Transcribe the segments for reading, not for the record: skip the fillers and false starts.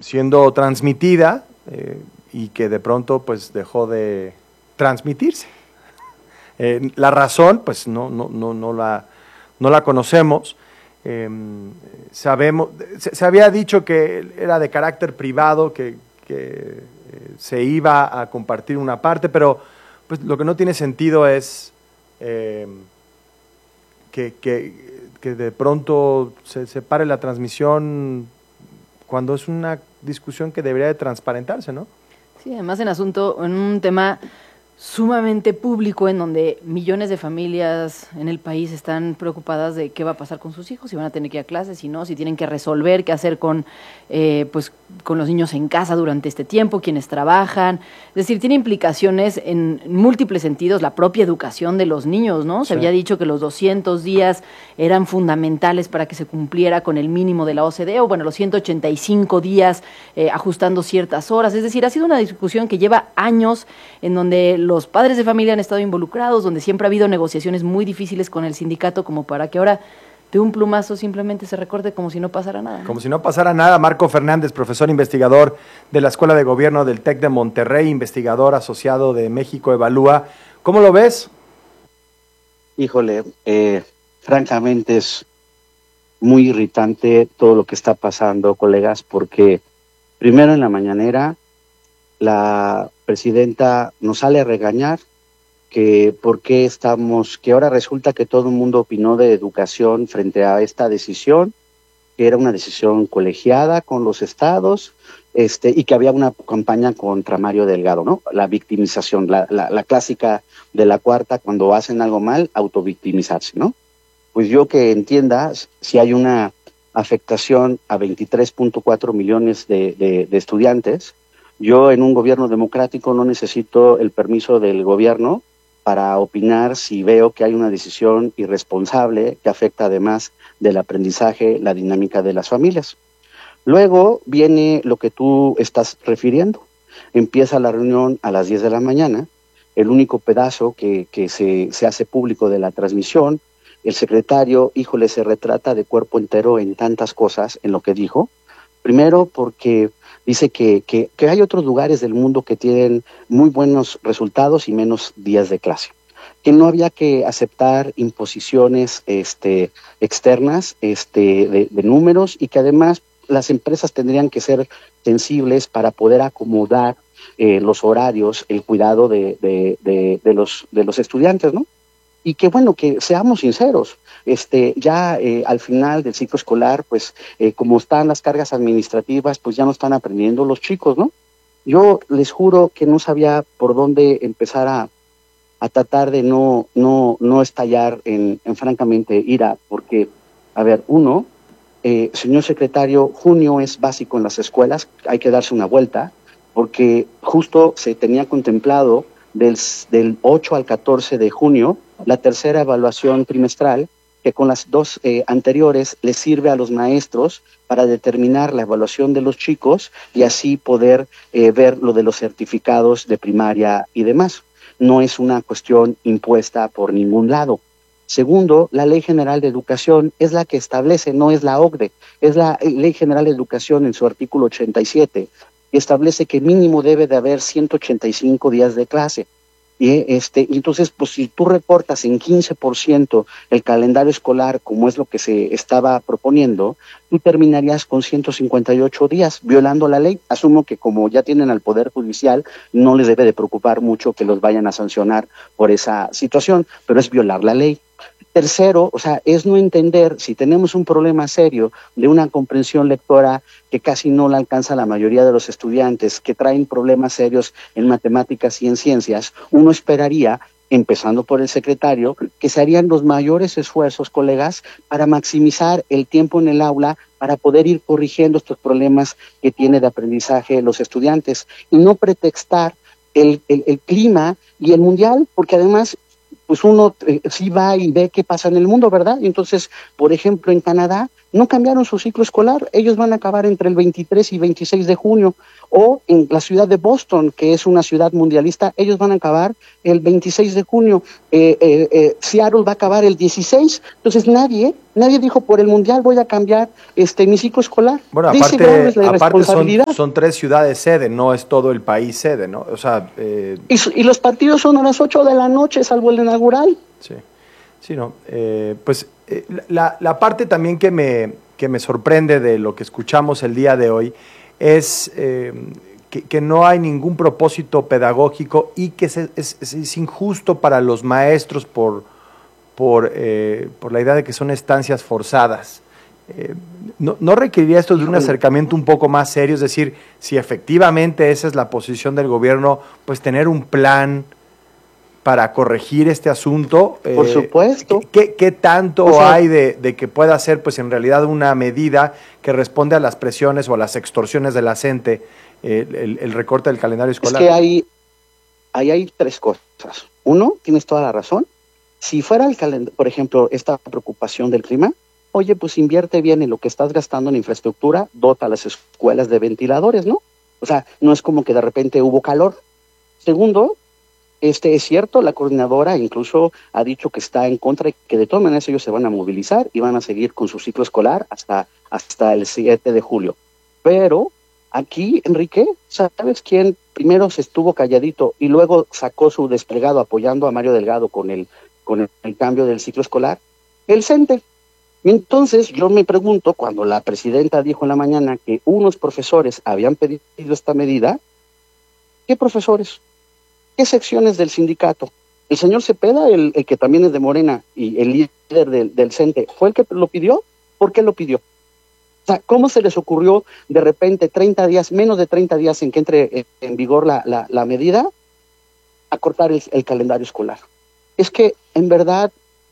siendo transmitida y que de pronto pues dejó de transmitirse. La razón pues no la conocemos. Sabemos, se había dicho que era de carácter privado, que se iba a compartir una parte, pero pues lo que no tiene sentido es que de pronto se pare la transmisión cuando es una discusión que debería de transparentarse, ¿no? Sí, además en un tema sumamente público en donde millones de familias en el país están preocupadas de qué va a pasar con sus hijos, si van a tener que ir a clases, si no, si tienen que resolver qué hacer con los niños en casa durante este tiempo, quienes trabajan. Es decir, tiene implicaciones en múltiples sentidos la propia educación de los niños, ¿no? Se había dicho que los 200 días eran fundamentales para que se cumpliera con el mínimo de la OCDE, o bueno, los 185 días ajustando ciertas horas. Es decir, ha sido una discusión que lleva años en donde los padres de familia han estado involucrados, donde siempre ha habido negociaciones muy difíciles con el sindicato como para que ahora de un plumazo simplemente se recorte como si no pasara nada, ¿no? Como si no pasara nada. Marco Fernández, profesor investigador de la Escuela de Gobierno del TEC de Monterrey, investigador asociado de México Evalúa. ¿Cómo lo ves? Híjole, francamente es muy irritante todo lo que está pasando, colegas, porque primero en la mañanera la presidenta nos sale a regañar que que ahora resulta que todo el mundo opinó de educación frente a esta decisión, que era una decisión colegiada con los estados, y que había una campaña contra Mario Delgado, ¿no? La victimización, la clásica de la cuarta, cuando hacen algo mal, autovictimizarse, ¿no? Pues yo que entienda, si hay una afectación a 23.4 millones de estudiantes, yo en un gobierno democrático no necesito el permiso del gobierno para opinar si veo que hay una decisión irresponsable que afecta además del aprendizaje, la dinámica de las familias. Luego viene lo que tú estás refiriendo. Empieza la reunión a las 10 de la mañana, el único pedazo que se hace público de la transmisión, el secretario, híjole, se retrata de cuerpo entero en tantas cosas en lo que dijo. Primero porque dice que hay otros lugares del mundo que tienen muy buenos resultados y menos días de clase, que no había que aceptar imposiciones externas de números, y que además las empresas tendrían que ser sensibles para poder acomodar los horarios, el cuidado de los estudiantes, ¿no? Y que bueno, que seamos sinceros, al final del ciclo escolar, pues como están las cargas administrativas, pues ya no están aprendiendo los chicos, ¿no? Yo les juro que no sabía por dónde empezar a tratar de no estallar en francamente ira, porque, a ver, señor secretario, junio es básico en las escuelas, hay que darse una vuelta, porque justo se tenía contemplado del 8 al 14 de junio, la tercera evaluación trimestral, que con las dos anteriores les sirve a los maestros para determinar la evaluación de los chicos y así poder ver lo de los certificados de primaria y demás. No es una cuestión impuesta por ningún lado. Segundo, la Ley General de Educación es la que establece, no es la OCDE, es la Ley General de Educación en su artículo 87, que establece que mínimo debe de haber 185 días de clase. Y entonces, pues si tú recortas en 15% el calendario escolar, como es lo que se estaba proponiendo, tú terminarías con 158 días, violando la ley. Asumo que como ya tienen al Poder Judicial, no les debe de preocupar mucho que los vayan a sancionar por esa situación, pero es violar la ley. Tercero, o sea, es no entender, si tenemos un problema serio de una comprensión lectora que casi no la alcanza la mayoría de los estudiantes, que traen problemas serios en matemáticas y en ciencias, uno esperaría, empezando por el secretario, que se harían los mayores esfuerzos, colegas, para maximizar el tiempo en el aula, para poder ir corrigiendo estos problemas que tiene de aprendizaje los estudiantes, y no pretextar el clima y el mundial, porque además pues uno sí va y ve qué pasa en el mundo, ¿verdad? Y entonces, por ejemplo, en Canadá no cambiaron su ciclo escolar, ellos van a acabar entre el 23 y 26 de junio, o en la ciudad de Boston, que es una ciudad mundialista, ellos van a acabar el 26 de junio, Seattle va a acabar el 16, entonces nadie dijo por el mundial voy a cambiar mi ciclo escolar. Bueno, aparte son 3 ciudades sede, no es todo el país sede, ¿no? O sea, y los partidos son a las 8 de la noche, salvo el inaugural. Sí, no. La parte también que me sorprende de lo que escuchamos el día de hoy es que no hay ningún propósito pedagógico y que es injusto para los maestros por la idea de que son estancias forzadas. ¿No requeriría esto de un acercamiento un poco más serio? Es decir, si efectivamente esa es la posición del gobierno, pues tener un plan para corregir este asunto. Por supuesto. ¿Qué tanto hay de que pueda ser, pues en realidad, una medida que responde a las presiones o a las extorsiones de la CENTE, el recorte del calendario escolar? Es que ahí hay 3 cosas. Uno, tienes toda la razón. Si fuera el calendario, por ejemplo, esta preocupación del clima, oye, pues invierte bien en lo que estás gastando en infraestructura, dota a las escuelas de ventiladores, ¿no? O sea, no es como que de repente hubo calor. Segundo, es cierto, la coordinadora incluso ha dicho que está en contra y que de todas maneras ellos se van a movilizar y van a seguir con su ciclo escolar hasta el 7 de julio. Pero aquí, Enrique, ¿sabes quién primero se estuvo calladito y luego sacó su desplegado apoyando a Mario Delgado con el cambio del ciclo escolar? El CENTE. Y entonces yo me pregunto, cuando la presidenta dijo en la mañana que unos profesores habían pedido esta medida, ¿qué profesores? ¿Qué secciones del sindicato? El señor Cepeda, el que también es de Morena y el líder del CENTE, ¿fue el que lo pidió? ¿Por qué lo pidió? O sea, ¿cómo se les ocurrió de repente 30 días, menos de 30 días en que entre en vigor la medida, acortar el calendario escolar? Es que, en verdad,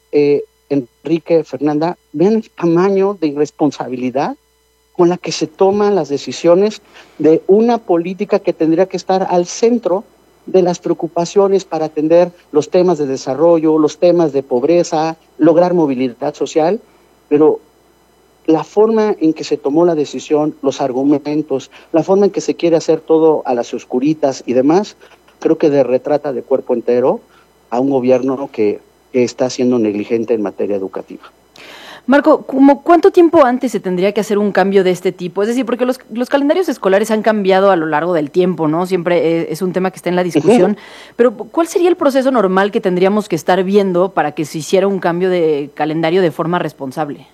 Enrique, Fernanda, vean el tamaño de irresponsabilidad con la que se toman las decisiones de una política que tendría que estar al centro de las preocupaciones para atender los temas de desarrollo, los temas de pobreza, lograr movilidad social, pero la forma en que se tomó la decisión, los argumentos, la forma en que se quiere hacer todo a las oscuritas y demás, creo que retrata de cuerpo entero a un gobierno que está siendo negligente en materia educativa. Marco, ¿cuánto tiempo antes se tendría que hacer un cambio de este tipo? Es decir, porque los calendarios escolares han cambiado a lo largo del tiempo, ¿no? Siempre es un tema que está en la discusión, pero ¿cuál sería el proceso normal que tendríamos que estar viendo para que se hiciera un cambio de calendario de forma responsable?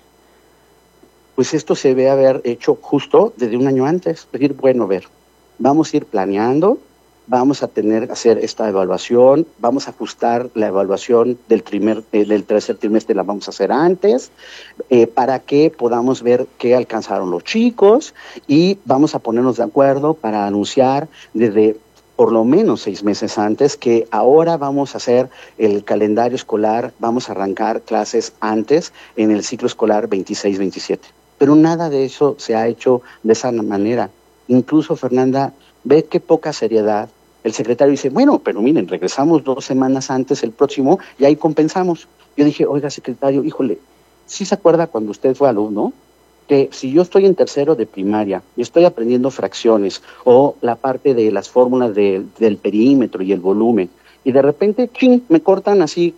Pues esto se debe haber hecho justo desde un año antes. Es decir, bueno, vamos a ir planeando, vamos a hacer esta evaluación, vamos a ajustar la evaluación del tercer trimestre, la vamos a hacer antes, para que podamos ver qué alcanzaron los chicos y vamos a ponernos de acuerdo para anunciar desde por lo menos 6 meses antes que ahora vamos a hacer el calendario escolar, vamos a arrancar clases antes en el ciclo escolar 26-27. Pero nada de eso se ha hecho de esa manera. Incluso, Fernanda, ve qué poca seriedad. El secretario dice, bueno, pero miren, regresamos 2 semanas antes el próximo y ahí compensamos. Yo dije, oiga, secretario, híjole, ¿sí se acuerda cuando usted fue alumno? Que si yo estoy en tercero de primaria y estoy aprendiendo fracciones o la parte de las fórmulas del perímetro y el volumen, y de repente, ¡ching!, me cortan así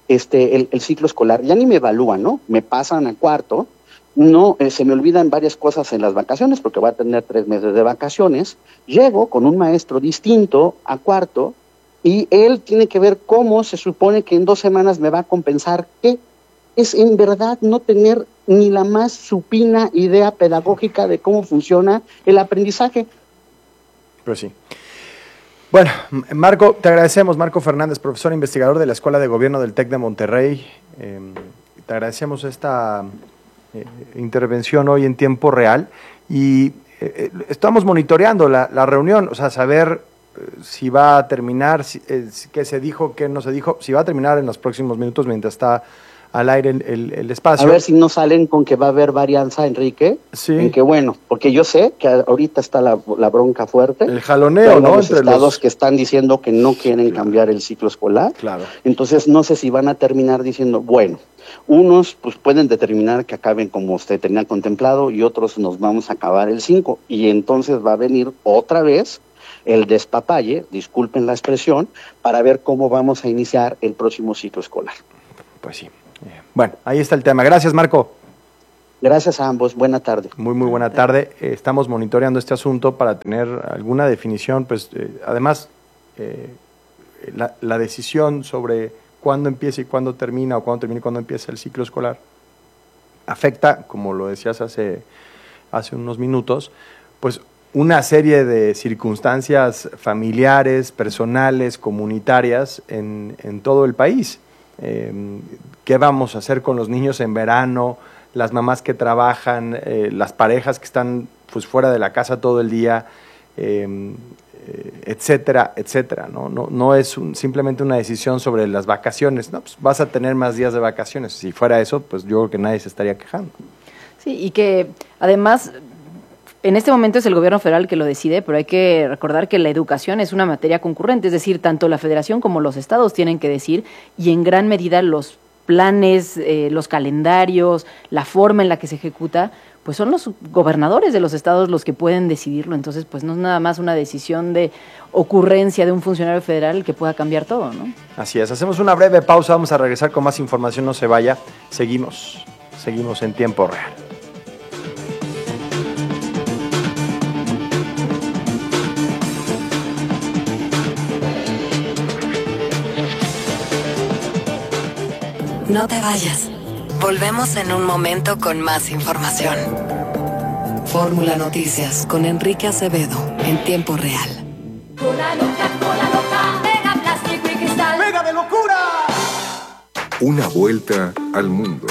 el ciclo escolar, ya ni me evalúan, ¿no? Me pasan a cuarto. No, se me olvidan varias cosas en las vacaciones porque voy a tener 3 meses de vacaciones. Llego con un maestro distinto a cuarto y él tiene que ver cómo se supone que en 2 semanas me va a compensar qué. Es en verdad no tener ni la más supina idea pedagógica de cómo funciona el aprendizaje. Pues sí. Bueno, Marco, te agradecemos. Marco Fernández, profesor investigador de la Escuela de Gobierno del TEC de Monterrey. Te agradecemos esta intervención hoy en tiempo real y estamos monitoreando la reunión, o sea, saber si va a terminar, qué se dijo, qué no se dijo, si va a terminar en los próximos minutos mientras está al aire el espacio. A ver si no salen con que va a haber varianza, Enrique. Sí. En que bueno, porque yo sé que ahorita está la bronca fuerte. El jaloneo, ¿no? Los estados que están diciendo que no quieren cambiar el ciclo escolar. Claro. Entonces no sé si van a terminar diciendo, bueno, unos pues pueden determinar que acaben como usted tenía contemplado y otros nos vamos a acabar el 5. Y entonces va a venir otra vez el despapalle, disculpen la expresión, para ver cómo vamos a iniciar el próximo ciclo escolar. Pues sí. Bueno, ahí está el tema. Gracias, Marco. Gracias a ambos. Buena tarde. Muy buena tarde. Estamos monitoreando este asunto para tener alguna definición. Pues además, la decisión sobre cuándo empieza y cuándo termina, o cuándo termina y cuándo empieza el ciclo escolar, afecta, como lo decías hace unos minutos, pues una serie de circunstancias familiares, personales, comunitarias en todo el país. ¿Qué vamos a hacer con los niños en verano? Las mamás que trabajan, las parejas que están pues fuera de la casa todo el día, etcétera, etcétera. No es simplemente una decisión sobre las vacaciones. No, pues vas a tener más días de vacaciones. Si fuera eso, pues yo creo que nadie se estaría quejando. Sí, y que además en este momento es el gobierno federal que lo decide, pero hay que recordar que la educación es una materia concurrente, es decir, tanto la federación como los estados tienen que decir, y en gran medida los planes, los calendarios, la forma en la que se ejecuta, pues son los gobernadores de los estados los que pueden decidirlo. Entonces, pues no es nada más una decisión de ocurrencia de un funcionario federal el que pueda cambiar todo, ¿no? Así es. Hacemos una breve pausa, vamos a regresar con más información, no se vaya. Seguimos en tiempo real. No te vayas. Volvemos en un momento con más información. Fórmula Noticias con Enrique Acevedo en tiempo real. Cola loca, mega plástico y cristal. ¡Mega de locura! Una vuelta al mundo.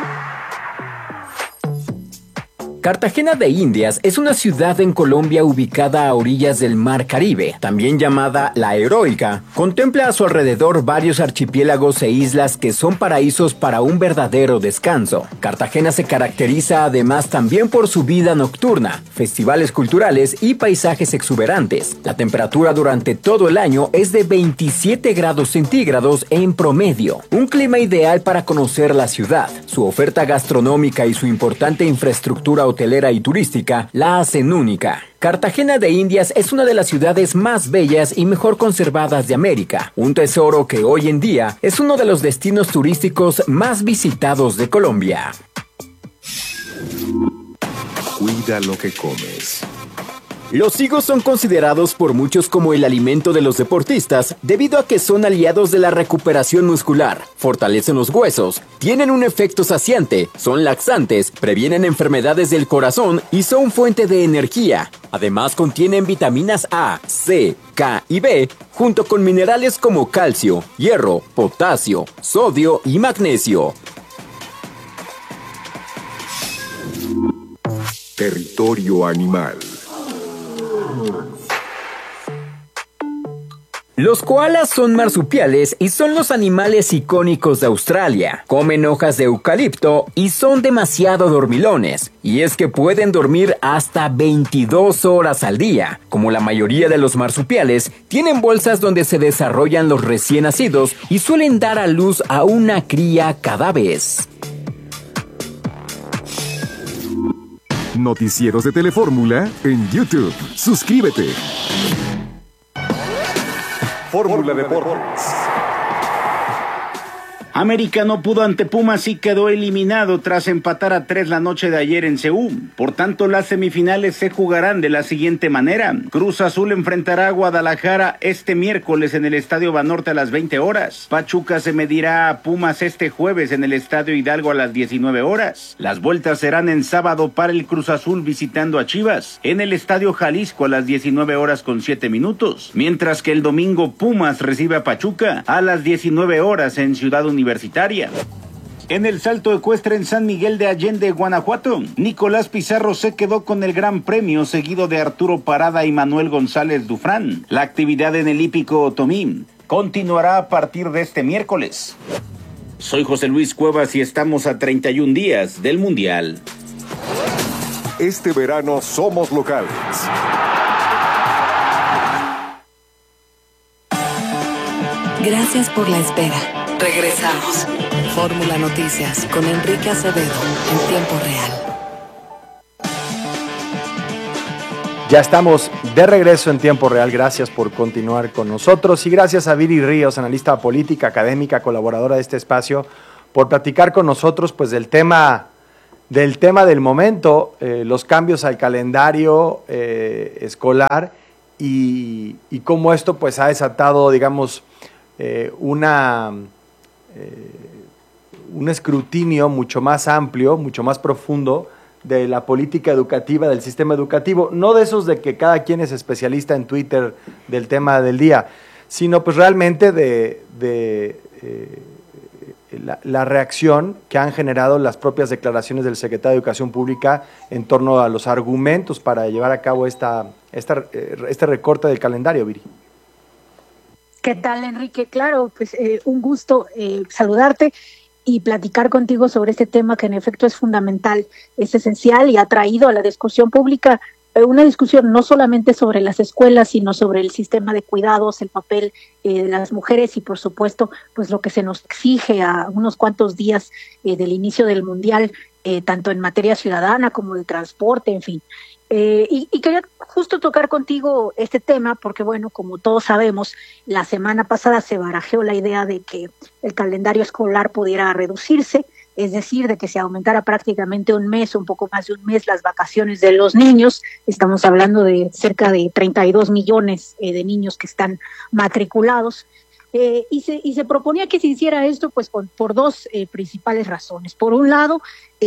Cartagena de Indias es una ciudad en Colombia ubicada a orillas del Mar Caribe, también llamada La Heroica. Contempla a su alrededor varios archipiélagos e islas que son paraísos para un verdadero descanso. Cartagena se caracteriza además también por su vida nocturna, festivales culturales y paisajes exuberantes. La temperatura durante todo el año es de 27 grados centígrados en promedio. Un clima ideal para conocer la ciudad. Su oferta gastronómica y su importante infraestructura hotelera y turística la hacen única. Cartagena de Indias es una de las ciudades más bellas y mejor conservadas de América, un tesoro que hoy en día es uno de los destinos turísticos más visitados de Colombia. Cuida lo que comes. Los higos son considerados por muchos como el alimento de los deportistas debido a que son aliados de la recuperación muscular, fortalecen los huesos, tienen un efecto saciante, son laxantes, previenen enfermedades del corazón y son fuente de energía. Además contienen vitaminas A, C, K y B, junto con minerales como calcio, hierro, potasio, sodio y magnesio. Territorio animal. Los koalas son marsupiales y son los animales icónicos de Australia. Comen hojas de eucalipto y son demasiado dormilones. Y es que pueden dormir hasta 22 horas al día. Como la mayoría de los marsupiales, tienen bolsas donde se desarrollan los recién nacidos y suelen dar a luz a una cría cada vez. Noticieros de Telefórmula en YouTube. Suscríbete. Fórmula Deportes. América no pudo ante Pumas y quedó eliminado tras empatar a 3 la noche de ayer en Seúl. Por tanto, las semifinales se jugarán de la siguiente manera. Cruz Azul enfrentará a Guadalajara este miércoles en el Estadio Banorte a las 20 horas. Pachuca se medirá a Pumas este jueves en el Estadio Hidalgo a las 19 horas. Las vueltas serán en sábado para el Cruz Azul visitando a Chivas en el Estadio Jalisco a las 19 horas con 7 minutos. Mientras que el domingo Pumas recibe a Pachuca a las 19 horas en Ciudad Universitaria. En el salto ecuestre en San Miguel de Allende, Guanajuato, Nicolás Pizarro se quedó con el gran premio seguido de Arturo Parada y Manuel González Dufrán. La actividad en el hípico Otomí continuará a partir de este miércoles. Soy José Luis Cuevas y estamos a 31 días del Mundial. Este verano somos locales. Gracias por la espera. Regresamos. Fórmula Noticias con Enrique Acevedo en tiempo real. Ya estamos de regreso en tiempo real. Gracias por continuar con nosotros y gracias a Viri Ríos, analista política, académica, colaboradora de este espacio, por platicar con nosotros pues del tema del momento, los cambios al calendario escolar y cómo esto pues ha desatado, digamos, un escrutinio mucho más amplio, mucho más profundo de la política educativa, del sistema educativo, no de esos de que cada quien es especialista en Twitter del tema del día, sino pues realmente de la reacción que han generado las propias declaraciones del secretario de Educación Pública en torno a los argumentos para llevar a cabo este recorte del calendario, Viri. ¿Qué tal, Enrique? Claro, pues un gusto saludarte y platicar contigo sobre este tema que en efecto es fundamental, es esencial y ha traído a la discusión pública una discusión no solamente sobre las escuelas, sino sobre el sistema de cuidados, el papel de las mujeres y por supuesto pues lo que se nos exige a unos cuantos días del inicio del Mundial, tanto en materia ciudadana como de transporte, en fin. Y quería justo tocar contigo este tema porque, bueno, como todos sabemos, la semana pasada se barajeó la idea de que el calendario escolar pudiera reducirse, es decir, de que se aumentara prácticamente un mes, un poco más de un mes, las vacaciones de los niños. Estamos hablando de cerca de 32 millones de niños que están matriculados. Y se proponía que se hiciera esto pues por dos principales razones. Por un lado,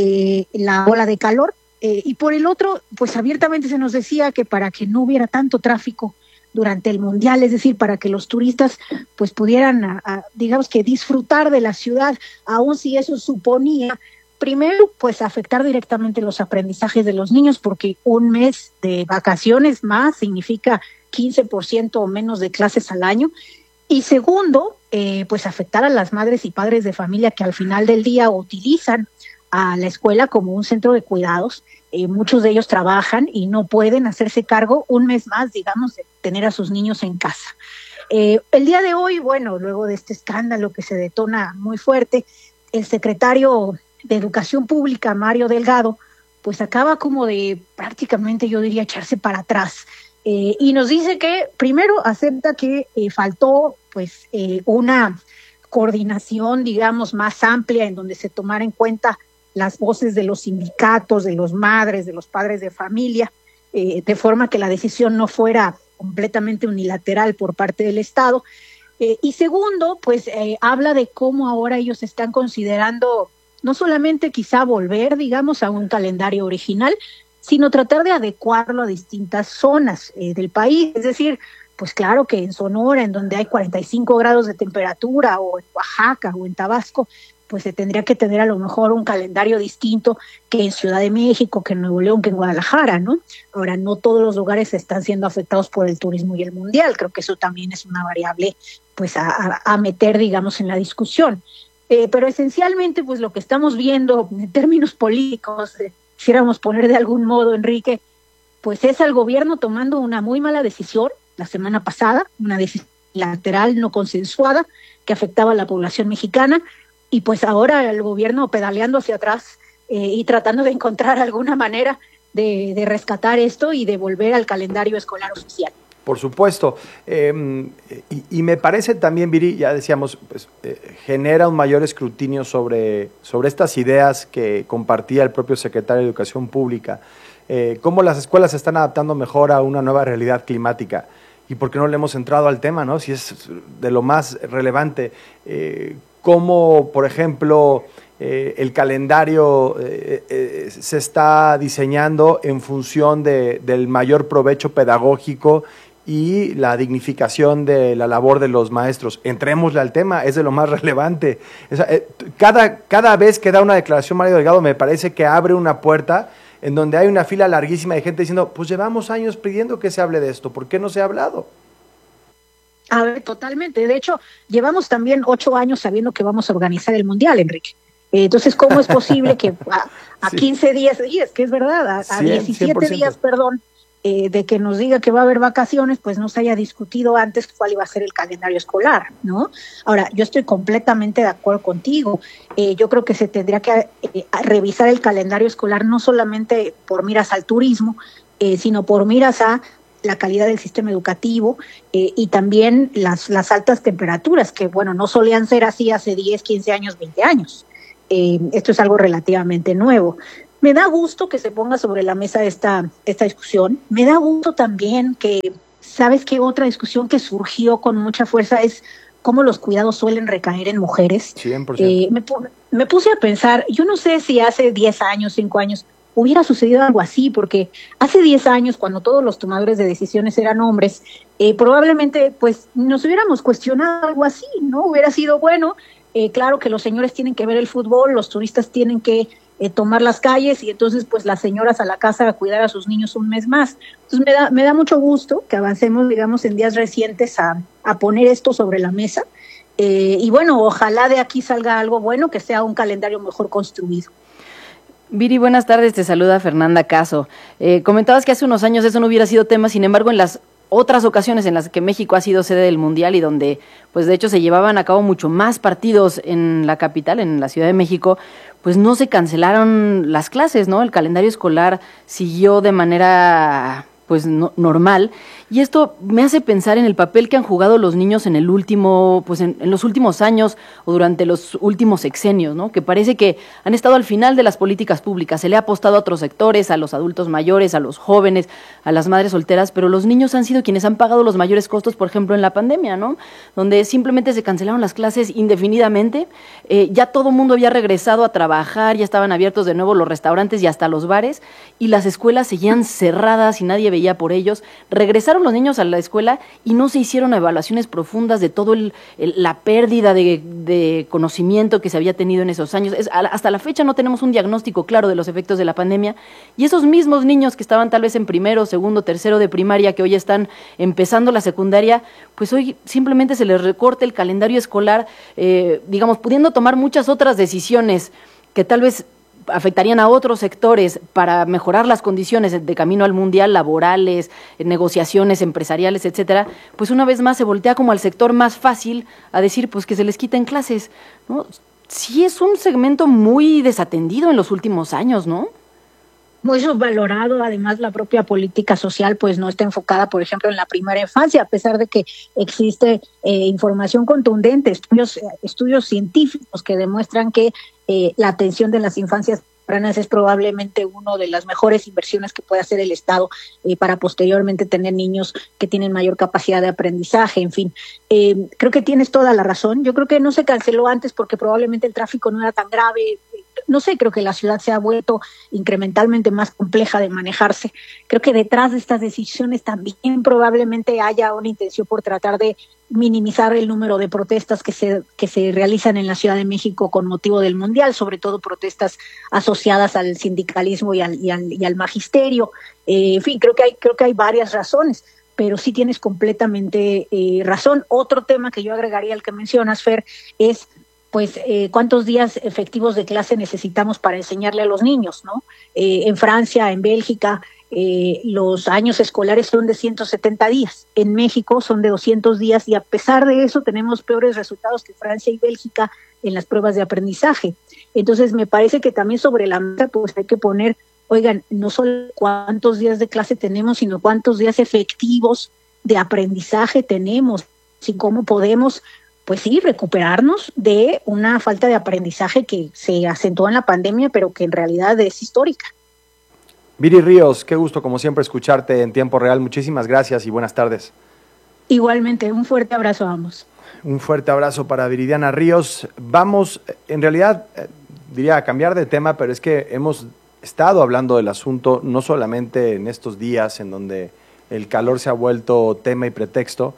la ola de calor, y por el otro, pues abiertamente se nos decía que para que no hubiera tanto tráfico durante el Mundial, es decir, para que los turistas pues pudieran, digamos que disfrutar de la ciudad, aun si eso suponía, primero, pues afectar directamente los aprendizajes de los niños, porque un mes de vacaciones más significa 15% o menos de clases al año, y segundo, pues afectar a las madres y padres de familia que al final del día utilizan a la escuela como un centro de cuidados. Muchos de ellos trabajan y no pueden hacerse cargo un mes más, digamos, de tener a sus niños en casa. El día de hoy, bueno, luego de este escándalo que se detona muy fuerte, el secretario de Educación Pública, Mario Delgado, pues acaba como de prácticamente, yo diría, echarse para atrás. Y nos dice que primero acepta que faltó pues una coordinación, digamos, más amplia en donde se tomara en cuenta las voces de los sindicatos, de los madres, de los padres de familia, de forma que la decisión no fuera completamente unilateral por parte del Estado. Y segundo, pues habla de cómo ahora ellos están considerando no solamente quizá volver, digamos, a un calendario original, sino tratar de adecuarlo a distintas zonas del país. Es decir, pues claro que en Sonora, en donde hay 45 grados de temperatura, o en Oaxaca, o en Tabasco, pues se tendría que tener a lo mejor un calendario distinto que en Ciudad de México, que en Nuevo León, que en Guadalajara, ¿no? Ahora, no todos los lugares están siendo afectados por el turismo y el Mundial. Creo que eso también es una variable pues a meter, digamos, en la discusión. Pero esencialmente, pues lo que estamos viendo en términos políticos, quisiéramos poner de algún modo, Enrique, pues es al gobierno tomando una muy mala decisión la semana pasada, una decisión lateral no consensuada que afectaba a la población mexicana, y pues ahora el gobierno pedaleando hacia atrás y tratando de encontrar alguna manera de rescatar esto y de volver al calendario escolar oficial. Por supuesto, y me parece también, Viri, ya decíamos, pues, genera un mayor escrutinio sobre estas ideas que compartía el propio secretario de Educación Pública, cómo las escuelas se están adaptando mejor a una nueva realidad climática, y por qué no le hemos entrado al tema, ¿no? Si es de lo más relevante, cómo, por ejemplo, el calendario se está diseñando en función del mayor provecho pedagógico y la dignificación de la labor de los maestros. Entrémosle al tema, es de lo más relevante. O sea, cada vez que da una declaración Mario Delgado me parece que abre una puerta en donde hay una fila larguísima de gente diciendo, pues llevamos años pidiendo que se hable de esto, ¿por qué no se ha hablado? A ver, totalmente. De hecho, llevamos también 8 años sabiendo que vamos a organizar el Mundial, Enrique. Entonces, ¿cómo es posible que a Sí. 15 días, y es que es verdad, a 17 100%. días, perdón, de que nos diga que va a haber vacaciones, pues no se haya discutido antes cuál iba a ser el calendario escolar, ¿no? Ahora, yo estoy completamente de acuerdo contigo. Yo creo que se tendría que revisar el calendario escolar no solamente por miras al turismo, sino por miras a la calidad del sistema educativo y también las altas temperaturas, que bueno, no solían ser así hace 10, 15 años, 20 años. Esto es algo relativamente nuevo. Me da gusto que se ponga sobre la mesa esta discusión. Me da gusto también que, ¿sabes qué? Otra discusión que surgió con mucha fuerza es cómo los cuidados suelen recaer en mujeres. 100%. Me puse a pensar, yo no sé si hace 10 años, 5 años, hubiera sucedido algo así, porque hace 10 años, cuando todos los tomadores de decisiones eran hombres, probablemente pues nos hubiéramos cuestionado algo así, ¿no? Hubiera sido, bueno, claro que los señores tienen que ver el fútbol, los turistas tienen que tomar las calles y entonces pues las señoras a la casa a cuidar a sus niños un mes más. Entonces me da mucho gusto que avancemos, digamos, en días recientes a poner esto sobre la mesa y bueno, ojalá de aquí salga algo bueno, que sea un calendario mejor construido. Viri, buenas tardes, te saluda Fernanda Caso. Comentabas que hace unos años eso no hubiera sido tema, sin embargo en las otras ocasiones en las que México ha sido sede del Mundial y donde pues de hecho se llevaban a cabo mucho más partidos en la capital, en la Ciudad de México, pues no se cancelaron las clases, ¿no? El calendario escolar siguió de manera pues normal, y esto me hace pensar en el papel que han jugado los niños en el último, pues en los últimos años o durante los últimos sexenios, ¿no? Que parece que han estado al final de las políticas públicas, se le ha apostado a otros sectores, a los adultos mayores, a los jóvenes, a las madres solteras, pero los niños han sido quienes han pagado los mayores costos, por ejemplo, en la pandemia, ¿no? Donde simplemente se cancelaron las clases indefinidamente, ya todo el mundo había regresado a trabajar, ya estaban abiertos de nuevo los restaurantes y hasta los bares, y las escuelas seguían cerradas y nadie veía por ellos. Regresaron los niños a la escuela y no se hicieron evaluaciones profundas de todo la pérdida de conocimiento que se había tenido en esos años. Hasta la fecha no tenemos un diagnóstico claro de los efectos de la pandemia, y esos mismos niños que estaban tal vez en primero, segundo, tercero de primaria, que hoy están empezando la secundaria, pues hoy simplemente se les recorta el calendario escolar, digamos, pudiendo tomar muchas otras decisiones que tal vez afectarían a otros sectores para mejorar las condiciones de camino al mundial, laborales, negociaciones empresariales, etcétera, pues una vez más se voltea como al sector más fácil a decir pues que se les quiten clases, ¿no? Sí es un segmento muy desatendido en los últimos años, ¿no? Muy subvalorado, además la propia política social pues no está enfocada, por ejemplo, en la primera infancia, a pesar de que existe información contundente, estudios científicos que demuestran que la atención de las infancias tempranas es probablemente una de las mejores inversiones que puede hacer el Estado para posteriormente tener niños que tienen mayor capacidad de aprendizaje, en fin. Creo que tienes toda la razón. Yo creo que no se canceló antes porque probablemente el tráfico no era tan grave. No sé, creo que la ciudad se ha vuelto incrementalmente más compleja de manejarse. Creo que detrás de estas decisiones también probablemente haya una intención por tratar de minimizar el número de protestas que se realizan en la Ciudad de México con motivo del Mundial, sobre todo protestas asociadas al sindicalismo y al magisterio. En fin, creo que hay varias razones, pero sí tienes completamente razón. Otro tema que yo agregaría al que mencionas, Fer, es pues cuántos días efectivos de clase necesitamos para enseñarle a los niños, ¿no? En Francia, en Bélgica, los años escolares son de 170 días. En México son de 200 días y a pesar de eso tenemos peores resultados que Francia y Bélgica en las pruebas de aprendizaje. Entonces me parece que también sobre la mesa pues hay que poner, oigan, no solo cuántos días de clase tenemos, sino cuántos días efectivos de aprendizaje tenemos y cómo podemos pues sí, recuperarnos de una falta de aprendizaje que se acentuó en la pandemia, pero que en realidad es histórica. Viri Ríos, qué gusto como siempre escucharte en tiempo real. Muchísimas gracias y buenas tardes. Igualmente, un fuerte abrazo a ambos. Un fuerte abrazo para Viridiana Ríos. Vamos, en realidad, diría a cambiar de tema, pero es que hemos estado hablando del asunto no solamente en estos días en donde el calor se ha vuelto tema y pretexto,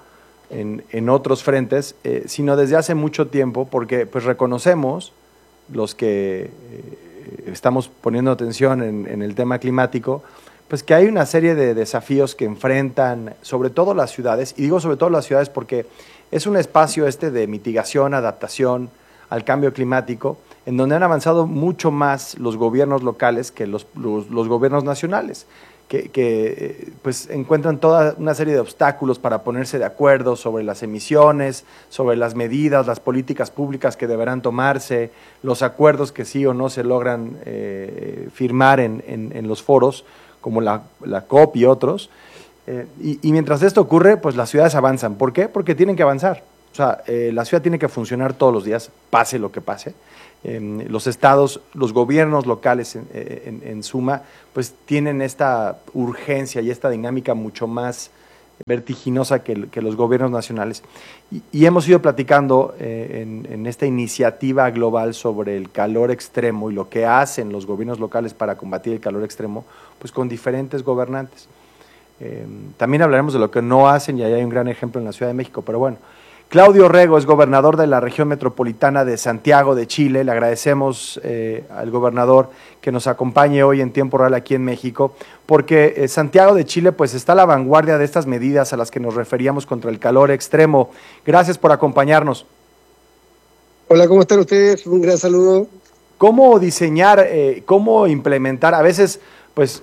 en otros frentes, sino desde hace mucho tiempo, porque pues reconocemos los que estamos poniendo atención en el tema climático, pues que hay una serie de desafíos que enfrentan sobre todo las ciudades, y digo sobre todo las ciudades porque es un espacio de mitigación, adaptación al cambio climático, en donde han avanzado mucho más los gobiernos locales que los gobiernos nacionales, que pues encuentran toda una serie de obstáculos para ponerse de acuerdo sobre las emisiones, sobre las medidas, las políticas públicas que deberán tomarse, los acuerdos que sí o no se logran firmar en los foros, como la COP y otros. Y mientras esto ocurre, pues las ciudades avanzan. ¿Por qué? Porque tienen que avanzar. O sea, la ciudad tiene que funcionar todos los días, pase lo que pase. Los estados, los gobiernos locales en suma, pues tienen esta urgencia y esta dinámica mucho más vertiginosa que los gobiernos nacionales. Y hemos ido platicando en esta iniciativa global sobre el calor extremo y lo que hacen los gobiernos locales para combatir el calor extremo, pues con diferentes gobernantes. También hablaremos de lo que no hacen, y ahí hay un gran ejemplo en la Ciudad de México, pero bueno. Claudio Rego es gobernador de la región metropolitana de Santiago de Chile. Le agradecemos al gobernador que nos acompañe hoy en tiempo real aquí en México, porque Santiago de Chile pues está a la vanguardia de estas medidas a las que nos referíamos contra el calor extremo. Gracias por acompañarnos. Hola, ¿cómo están ustedes? Un gran saludo. ¿Cómo diseñar, cómo implementar? A veces pues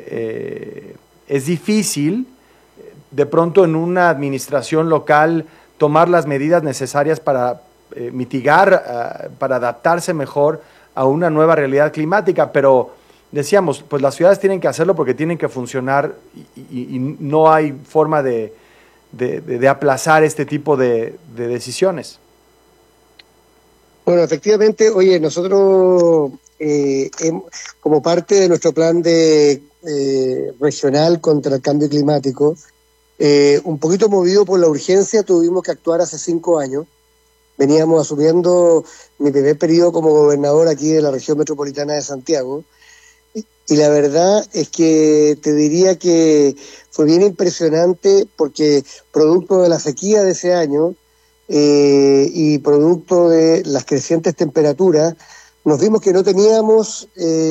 es difícil de pronto en una administración local tomar las medidas necesarias para mitigar, para adaptarse mejor a una nueva realidad climática, pero decíamos, pues las ciudades tienen que hacerlo porque tienen que funcionar y no hay forma de aplazar este tipo de decisiones. Bueno, efectivamente, oye, nosotros como parte de nuestro plan regional contra el cambio climático, un poquito movido por la urgencia, tuvimos que actuar hace 5 años. Veníamos asumiendo mi primer periodo como gobernador aquí de la región metropolitana de Santiago, y la verdad es que te diría que fue bien impresionante porque producto de la sequía de ese año y producto de las crecientes temperaturas, nos vimos que no teníamos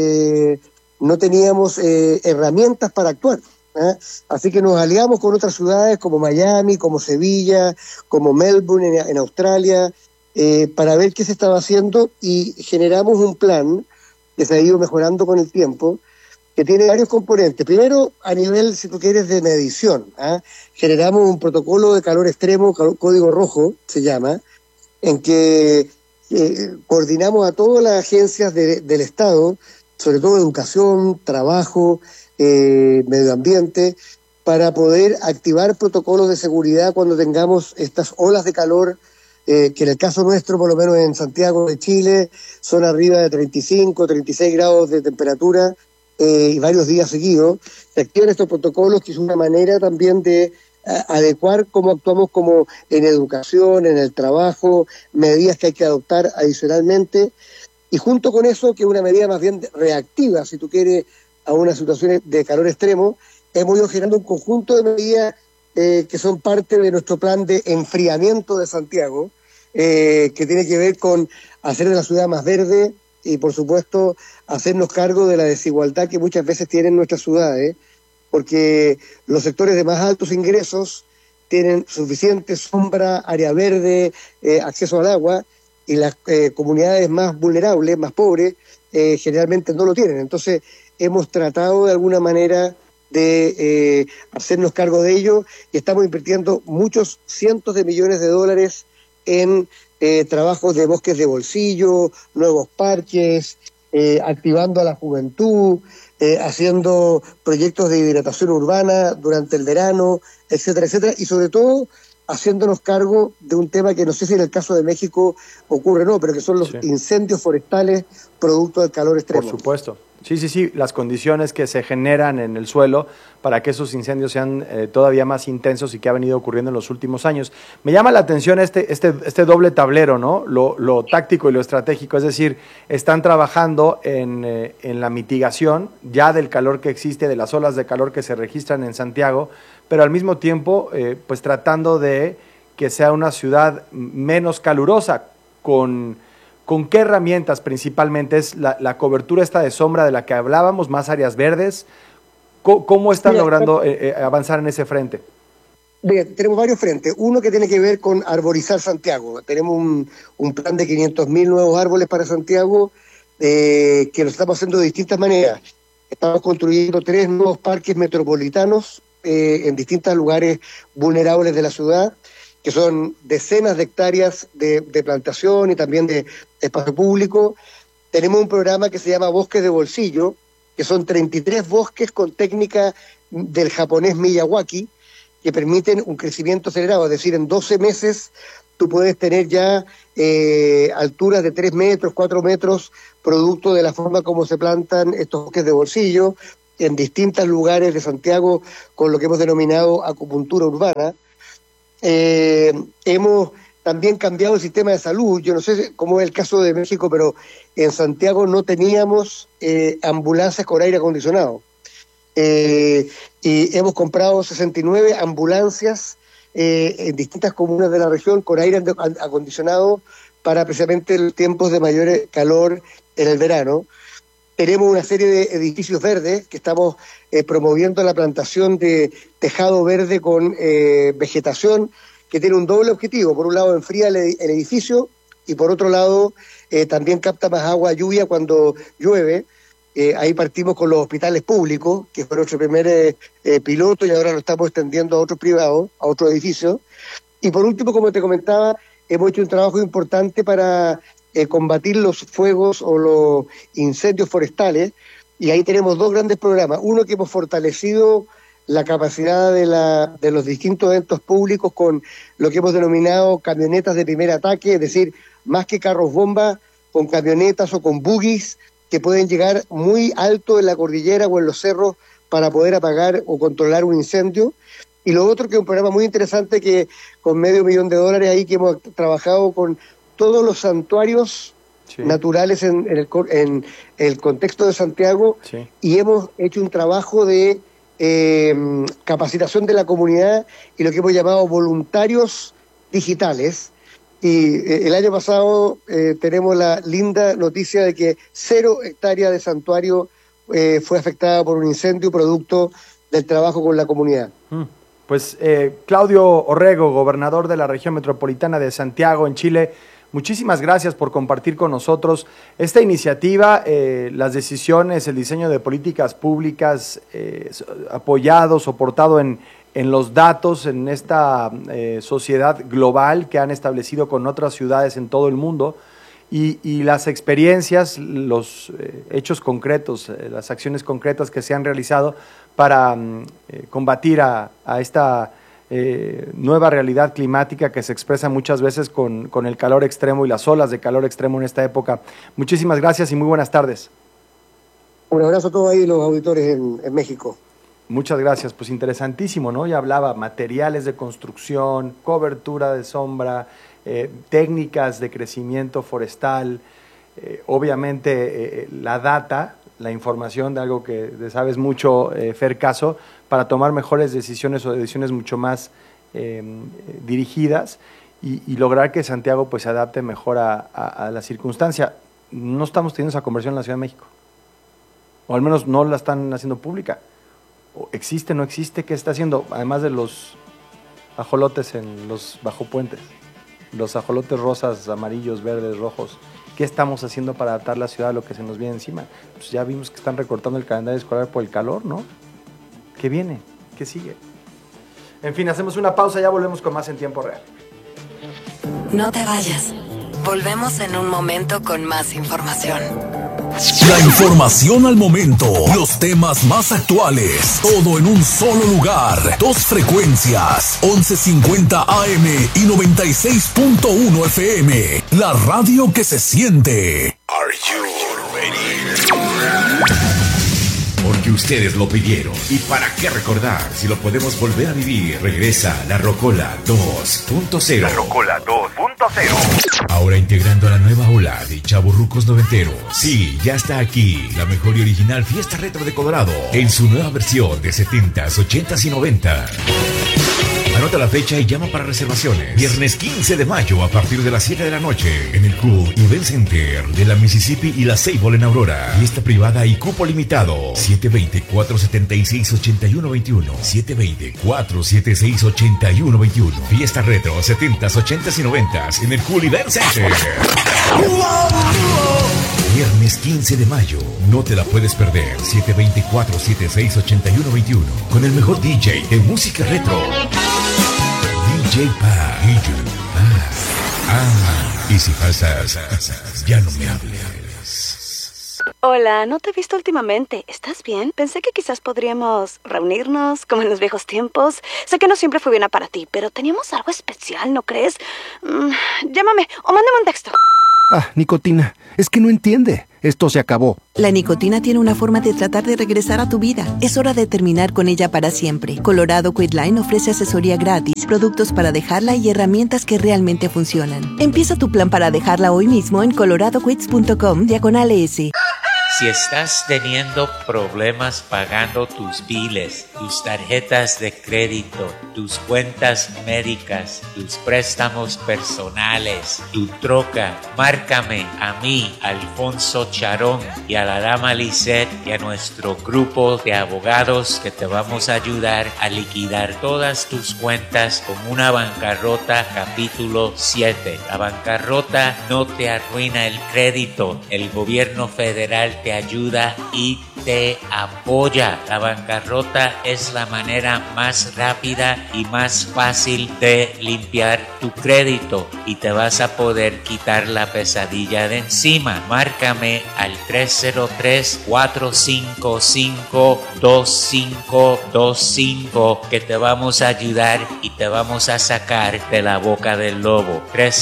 herramientas para actuar. Así que nos aliamos con otras ciudades como Miami, como Sevilla, como Melbourne en Australia, para ver qué se estaba haciendo, y generamos un plan que se ha ido mejorando con el tiempo, que tiene varios componentes. Primero, a nivel, si tú quieres, de medición. Generamos un protocolo de calor extremo, código rojo se llama, en que coordinamos a todas las agencias del Estado, sobre todo educación, trabajo, medio ambiente, para poder activar protocolos de seguridad cuando tengamos estas olas de calor, que en el caso nuestro, por lo menos en Santiago de Chile, son arriba de 35, 36 grados de temperatura y varios días seguidos. Se activan estos protocolos, que es una manera también de adecuar cómo actuamos como en educación, en el trabajo, medidas que hay que adoptar adicionalmente. Y junto con eso, que es una medida más bien reactiva, si tú quieres, a una situación de calor extremo, hemos ido generando un conjunto de medidas que son parte de nuestro plan de enfriamiento de Santiago, que tiene que ver con hacer de la ciudad más verde y, por supuesto, hacernos cargo de la desigualdad que muchas veces tienen nuestras ciudades, porque los sectores de más altos ingresos tienen suficiente sombra, área verde, acceso al agua, y las comunidades más vulnerables, más pobres, generalmente no lo tienen. Entonces, hemos tratado de alguna manera de hacernos cargo de ello, y estamos invirtiendo muchos cientos de millones de dólares en trabajos de bosques de bolsillo, nuevos parques, activando a la juventud, haciendo proyectos de hidratación urbana durante el verano, etcétera, etcétera, y sobre todo haciéndonos cargo de un tema que no sé si en el caso de México ocurre o no, pero que son los incendios forestales producto del calor extremo. Por supuesto. Sí, las condiciones que se generan en el suelo para que esos incendios sean todavía más intensos y que ha venido ocurriendo en los últimos años. Me llama la atención este doble tablero, ¿no? Lo táctico y lo estratégico, es decir, están trabajando en la mitigación ya del calor que existe, de las olas de calor que se registran en Santiago, pero al mismo tiempo pues tratando de que sea una ciudad menos calurosa. ¿Con qué herramientas principalmente? ¿Es la cobertura esta de sombra de la que hablábamos, más áreas verdes? ¿Cómo están logrando avanzar en ese frente? Bien, tenemos varios frentes. Uno que tiene que ver con arborizar Santiago. Tenemos un plan de 500.000 nuevos árboles para Santiago que lo estamos haciendo de distintas maneras. Estamos construyendo 3 nuevos parques metropolitanos en distintos lugares vulnerables de la ciudad, que son decenas de hectáreas de plantación y también de espacio público. Tenemos un programa que se llama Bosques de Bolsillo, que son 33 bosques con técnica del japonés Miyawaki, que permiten un crecimiento acelerado, es decir, en 12 meses tú puedes tener ya alturas de 3 metros, 4 metros, producto de la forma como se plantan estos bosques de bolsillo en distintos lugares de Santiago con lo que hemos denominado acupuntura urbana. Hemos también cambiado el sistema de salud. Yo no sé cómo es el caso de México, pero en Santiago no teníamos ambulancias con aire acondicionado. Y hemos comprado 69 ambulancias en distintas comunas de la región con aire acondicionado para precisamente los tiempos de mayor calor en el verano. Tenemos una serie de edificios verdes que estamos promoviendo la plantación de tejado verde con vegetación que tiene un doble objetivo. Por un lado enfría el edificio y por otro lado también capta más agua lluvia cuando llueve. Ahí partimos con los hospitales públicos, que fue nuestro primer piloto, y ahora lo estamos extendiendo a otros privados, a otros edificios. Y por último, como te comentaba, hemos hecho un trabajo importante para combatir los fuegos o los incendios forestales, y ahí tenemos 2 grandes programas. Uno que hemos fortalecido la capacidad de los distintos eventos públicos con lo que hemos denominado camionetas de primer ataque, es decir, más que carros bomba, con camionetas o con buggies que pueden llegar muy alto en la cordillera o en los cerros para poder apagar o controlar un incendio. Y lo otro que es un programa muy interesante que con $500,000 ahí que hemos trabajado con todos los santuarios naturales en el contexto de Santiago, y hemos hecho un trabajo de capacitación de la comunidad y lo que hemos llamado voluntarios digitales. Y el año pasado tenemos la linda noticia de que 0 hectáreas de santuario fue afectada por un incendio producto del trabajo con la comunidad. Pues Claudio Orrego, gobernador de la región metropolitana de Santiago, en Chile, muchísimas gracias por compartir con nosotros esta iniciativa, las decisiones, el diseño de políticas públicas apoyado, soportado en los datos, en esta sociedad global que han establecido con otras ciudades en todo el mundo, y las experiencias, los hechos concretos, las acciones concretas que se han realizado para combatir a esta nueva realidad climática que se expresa muchas veces con el calor extremo y las olas de calor extremo en esta época. Muchísimas gracias y muy buenas tardes. Un abrazo a todos ahí los auditores en México. Muchas gracias, pues interesantísimo, ¿no? Ya hablaba materiales de construcción, cobertura de sombra, técnicas de crecimiento forestal, obviamente la data, la información de algo que sabes mucho, Fer Caso, para tomar mejores decisiones o decisiones mucho más dirigidas y lograr que Santiago pues se adapte mejor a la circunstancia. No estamos teniendo esa conversión en la Ciudad de México, o al menos no la están haciendo pública. ¿Existe, no existe? ¿Qué está haciendo? Además de los ajolotes en los bajopuentes, los ajolotes rosas, amarillos, verdes, rojos, ¿qué estamos haciendo para adaptar la ciudad a lo que se nos viene encima? Pues ya vimos que están recortando el calendario escolar por el calor, ¿no? ¿Qué viene? ¿Qué sigue? En fin, hacemos una pausa, ya volvemos con más en tiempo real. No te vayas. Volvemos en un momento con más información. La información al momento, los temas más actuales, todo en un solo lugar. 2 frecuencias, 1150 AM y 96.1 FM. La radio que se siente. Are you ready? Porque ustedes lo pidieron. ¿Y para qué recordar si lo podemos volver a vivir? Regresa La Rocola 2.0. La Rocola 2.0. Ahora integrando a la nueva ola de chavorrucos noventeros. Sí, ya está aquí la mejor y original fiesta retro de Colorado en su nueva versión de 70s, 80s y 90s. Anota la fecha y llama para reservaciones. Viernes 15 de mayo a partir de las 7 de la noche en el Cool Event Center de la Mississippi y la Sable en Aurora. Fiesta privada y cupo limitado. 720-476-8121. 720-476-8121. Fiesta retro 70s, 80s y 90s en el Cool Event Center. Viernes 15 de mayo. No te la puedes perder. 720-476-8121. Con el mejor DJ de música retro. DJ Paz. Y si pasas, ya no me hables. Hola, no te he visto últimamente. ¿Estás bien? Pensé que quizás podríamos reunirnos como en los viejos tiempos. Sé que no siempre fue buena para ti, pero teníamos algo especial, ¿no crees? Llámame o mándame un texto. Ah, nicotina, es que no entiende. Esto se acabó. La nicotina tiene una forma de tratar de regresar a tu vida. Es hora de terminar con ella para siempre. Colorado Quitline ofrece asesoría gratis, productos para dejarla y herramientas que realmente funcionan. Empieza tu plan para dejarla hoy mismo en coloradoquits.com/ES. Si estás teniendo problemas pagando tus biles, tus tarjetas de crédito, tus cuentas médicas, tus préstamos personales, tu troca, márcame a mí, Alfonso Charón, y a la dama Lisette y a nuestro grupo de abogados que te vamos a ayudar a liquidar todas tus cuentas con una bancarrota capítulo 7. La bancarrota no te arruina el crédito. El gobierno federal te ayuda y te apoya. La bancarrota es la manera más rápida y más fácil de limpiar tu crédito y te vas a poder quitar la pesadilla de encima. Márcame al 303-455-2525 que te vamos a ayudar y te vamos a sacar de la boca del lobo.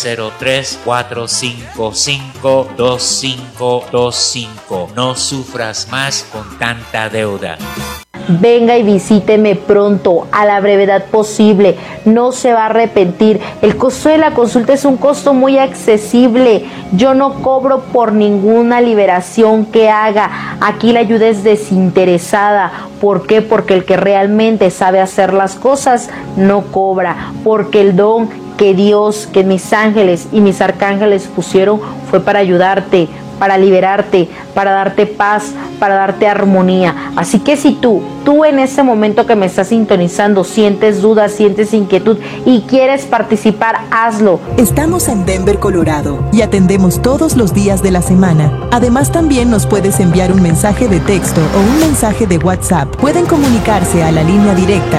303-455-2525. No sufras más con tanta deuda. Venga y visíteme pronto, a la brevedad posible, no se va a arrepentir. El costo de la consulta es un costo muy accesible. Yo no cobro por ninguna liberación que haga. Aquí la ayuda es desinteresada. ¿Por qué? Porque el que realmente sabe hacer las cosas no cobra. Porque el don que Dios, que mis ángeles y mis arcángeles pusieron fue para ayudarte, para liberarte, para darte paz, para darte armonía. Así que si tú en ese momento que me estás sintonizando sientes dudas, sientes inquietud y quieres participar, hazlo. Estamos en Denver, Colorado y atendemos todos los días de la semana. Además, también nos puedes enviar un mensaje de texto o un mensaje de WhatsApp. Pueden comunicarse a la línea directa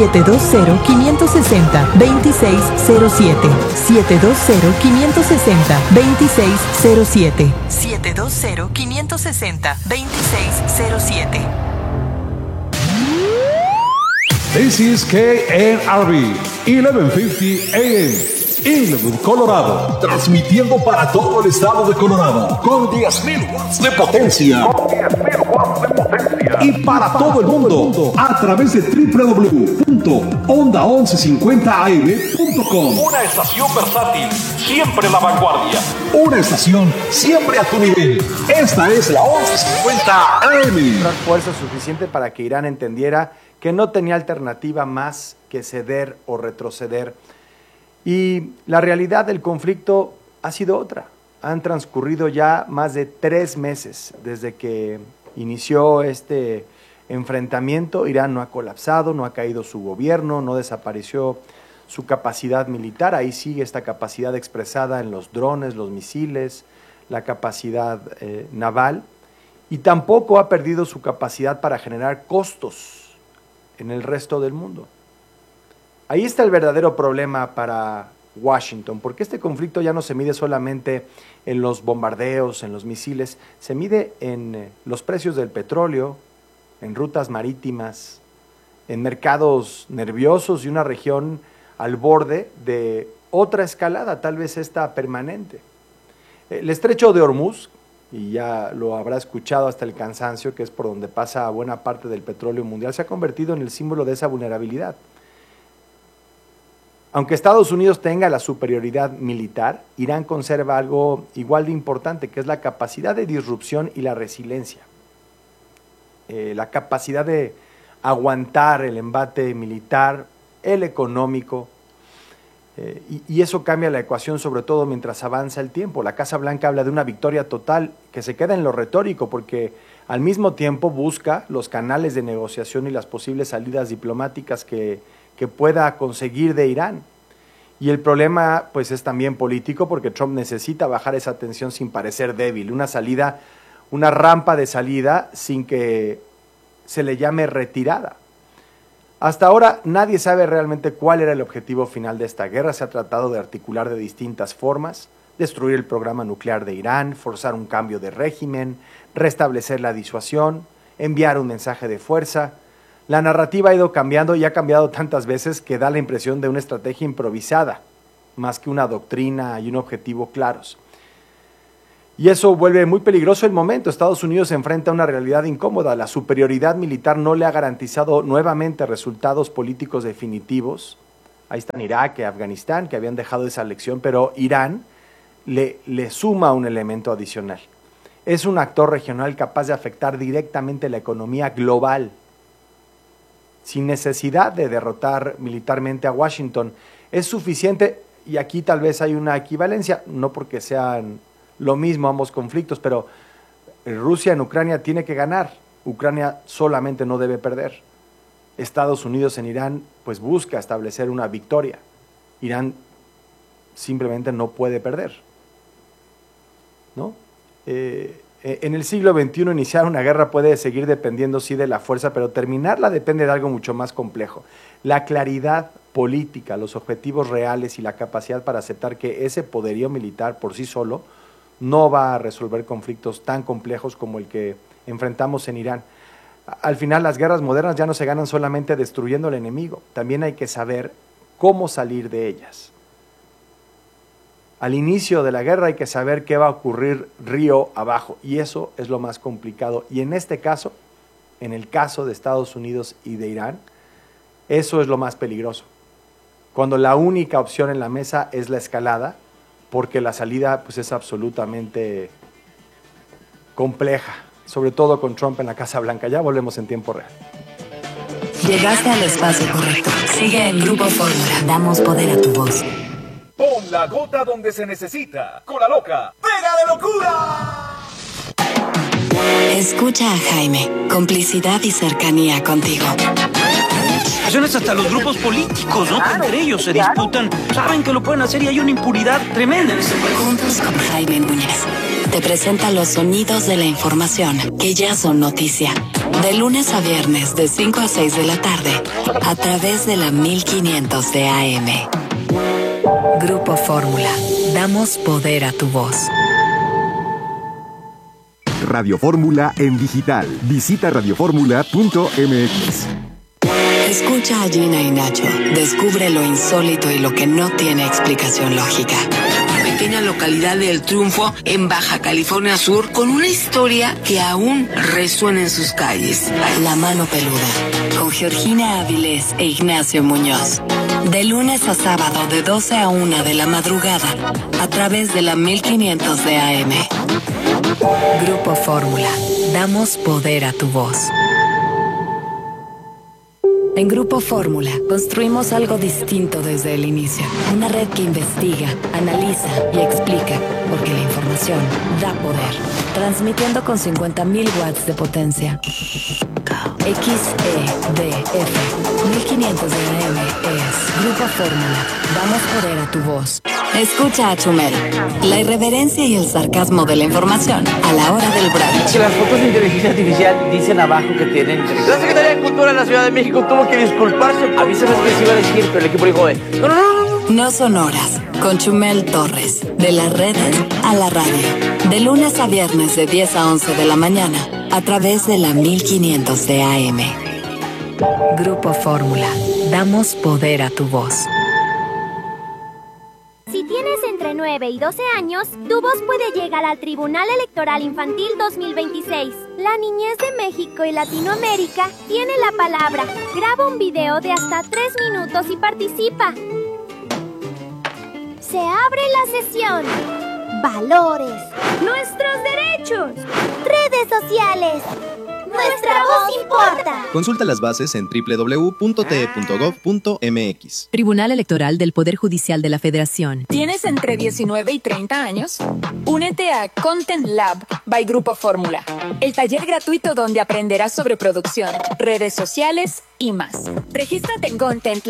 720-560-2607. 720-560-2607. 720-560-2607. This is KNRB 1150 AM, Inwood, Colorado. Transmitiendo para todo el estado de Colorado con 10.000 watts de potencia. Y para todo el mundo a través de www.onda1150am.com. Una estación versátil, siempre a la vanguardia. Una estación siempre a tu nivel. Esta es la 1150 AM. Fuerza suficiente para que Irán entendiera que no tenía alternativa más que ceder o retroceder. Y la realidad del conflicto ha sido otra. Han transcurrido ya más de 3 meses desde que inició este enfrentamiento. Irán no ha colapsado, no ha caído su gobierno, no desapareció su capacidad militar. Ahí sigue esta capacidad expresada en los drones, los misiles, la capacidad naval. Y tampoco ha perdido su capacidad para generar costos en el resto del mundo. Ahí está el verdadero problema para Washington, porque este conflicto ya no se mide solamente en los bombardeos, en los misiles, se mide en los precios del petróleo, en rutas marítimas, en mercados nerviosos y una región al borde de otra escalada, tal vez esta permanente. El estrecho de Hormuz, y ya lo habrá escuchado hasta el cansancio, que es por donde pasa buena parte del petróleo mundial, se ha convertido en el símbolo de esa vulnerabilidad. Aunque Estados Unidos tenga la superioridad militar, Irán conserva algo igual de importante, que es la capacidad de disrupción y la resiliencia. La capacidad de aguantar el embate militar el económico, y eso cambia la ecuación, sobre todo mientras avanza el tiempo. La Casa Blanca habla de una victoria total que se queda en lo retórico, porque al mismo tiempo busca los canales de negociación y las posibles salidas diplomáticas que pueda conseguir de Irán. Y el problema pues es también político, porque Trump necesita bajar esa tensión sin parecer débil, una rampa de salida sin que se le llame retirada. Hasta ahora nadie sabe realmente cuál era el objetivo final de esta guerra. Se ha tratado de articular de distintas formas: destruir el programa nuclear de Irán, forzar un cambio de régimen, restablecer la disuasión, enviar un mensaje de fuerza. La narrativa ha ido cambiando y ha cambiado tantas veces que da la impresión de una estrategia improvisada, más que una doctrina y un objetivo claros. Y eso vuelve muy peligroso el momento. Estados Unidos se enfrenta a una realidad incómoda. La superioridad militar no le ha garantizado nuevamente resultados políticos definitivos. Ahí están Irak y Afganistán, que habían dejado esa lección, pero Irán le suma un elemento adicional. Es un actor regional capaz de afectar directamente la economía global, sin necesidad de derrotar militarmente a Washington. Es suficiente, y aquí tal vez hay una equivalencia, no porque sean lo mismo ambos conflictos, pero Rusia en Ucrania tiene que ganar. Ucrania solamente no debe perder. Estados Unidos en Irán pues busca establecer una victoria. Irán simplemente no puede perder, ¿no? En el siglo XXI iniciar una guerra puede seguir dependiendo sí de la fuerza, pero terminarla depende de algo mucho más complejo: la claridad política, los objetivos reales y la capacidad para aceptar que ese poderío militar por sí solo no va a resolver conflictos tan complejos como el que enfrentamos en Irán. Al final, las guerras modernas ya no se ganan solamente destruyendo al enemigo, también hay que saber cómo salir de ellas. Al inicio de la guerra hay que saber qué va a ocurrir río abajo, y eso es lo más complicado. Y en este caso, en el caso de Estados Unidos y de Irán, eso es lo más peligroso. Cuando la única opción en la mesa es la escalada, porque la salida pues es absolutamente compleja, sobre todo con Trump en la Casa Blanca. Ya volvemos en tiempo real. Llegaste al espacio correcto. Sigue en Grupo Fórmula. Damos poder a tu voz. Pon la gota donde se necesita. Con la loca, ¡pega de locura! Escucha a Jaime. Complicidad y cercanía contigo. Hasta los grupos políticos, ¿no? Entre ellos se disputan, saben que lo pueden hacer y hay una impunidad tremenda. Juntos con Jaime Núñez te presenta los sonidos de la información que ya son noticia. De lunes a viernes de 5 a 6 de la tarde a través de la 1500 de AM. Grupo Fórmula. Damos poder a tu voz. Radio Fórmula en digital. Visita radioformula.mx. Escucha a Gina y Nacho. Descubre lo insólito y lo que no tiene explicación lógica. Pequeña localidad de El Triunfo, en Baja California Sur, con una historia que aún resuena en sus calles. La mano peluda, con Georgina Avilés e Ignacio Muñoz. De lunes a sábado de 12 a 1 de la madrugada, a través de la 1500 de AM. Grupo Fórmula. Damos poder a tu voz. En Grupo Fórmula construimos algo distinto desde el inicio. Una red que investiga, analiza y explica, porque la información da poder. Transmitiendo con 50.000 watts de potencia. XEDF 1500 de AM es Grupo Fórmula. Damos poder a tu voz. Escucha a Chumel. La irreverencia y el sarcasmo de la información a la hora del brunch. Que las fotos de inteligencia artificial dicen abajo que tienen... La Secretaría de Cultura de la Ciudad de México tuvo que disculparse. A mí se me iba a decir, pero el equipo dijo no. No son horas. Con Chumel Torres. De las redes a la radio. De lunes a viernes de 10 a 11 de la mañana. A través de la 1500 de AM. Grupo Fórmula. Damos poder a tu voz. Si tienes entre 9 y 12 años, tu voz puede llegar al Tribunal Electoral Infantil 2026. La niñez de México y Latinoamérica tiene la palabra. Graba un video de hasta 3 minutos y participa. Se abre la sesión. Valores. Nuestros derechos. Redes sociales. Nuestra voz importa. Consulta las bases en www.te.gov.mx. Tribunal Electoral del Poder Judicial de la Federación. ¿Tienes entre 19 y 30 años? Únete a Content Lab by Grupo Fórmula, el taller gratuito donde aprenderás sobre producción, redes sociales y más. Regístrate en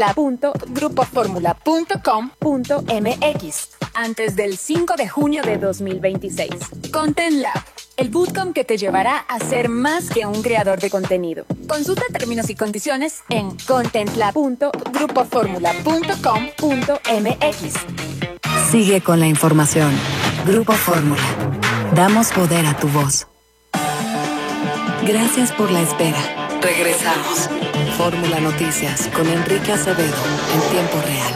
contentlab.grupoformula.com.mx antes del 5 de junio de 2026. Content Lab, el bootcamp que te llevará a ser más que un creador de contenido. Consulta términos y condiciones en contentlab.grupoformula.com.mx. Sigue con la información. Grupo Fórmula. Damos poder a tu voz. Gracias por la espera. Regresamos. Fórmula Noticias con Enrique Acevedo en tiempo real.